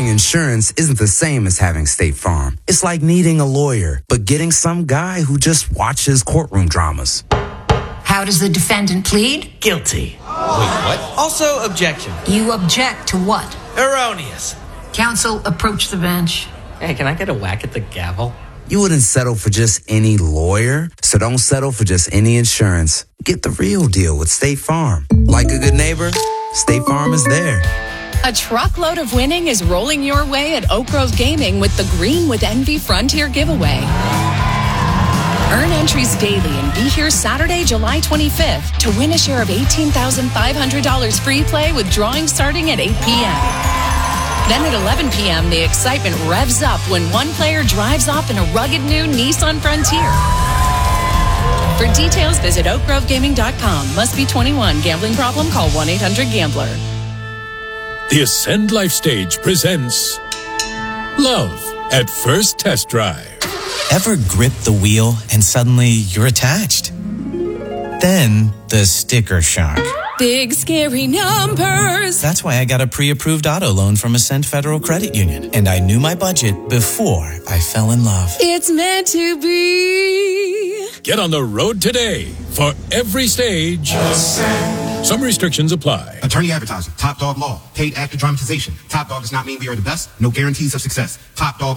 Having insurance isn't the same as having State Farm. It's like needing a lawyer, but getting some guy who just watches courtroom dramas. How does the defendant plead? Guilty. Wait, what? Also, objection. You object to what? Erroneous. Counsel, approach the bench. Hey, can I get a whack at the gavel? You wouldn't settle for just any lawyer, so don't settle for just any insurance. Get the real deal with State Farm. Like a good neighbor, State Farm is there. A truckload of winning is rolling your way at Oak Grove Gaming with the Green with Envy Frontier giveaway. Earn entries daily and be here Saturday, July 25th to win a share of $18,500 free play with drawing starting at 8 p.m. Then at 11 p.m., the excitement revs up when one player drives off in a rugged new Nissan Frontier. For details, visit oakgrovegaming.com. Must be 21. Gambling problem? Call 1-800-GAMBLER. The Ascend Life Stage presents Love at First Test Drive. Ever grip the wheel and suddenly you're attached? Then the sticker shock. Big scary numbers. That's why I got a pre-approved auto loan from Ascend Federal Credit Union. And I knew my budget before I fell in love. It's meant to be. Get on the road today for every stage. Ascend. Some restrictions apply. Attorney advertising. Top Dog Law. Paid actor dramatization. Top Dog does not mean we are the best. No guarantees of success. Top Dog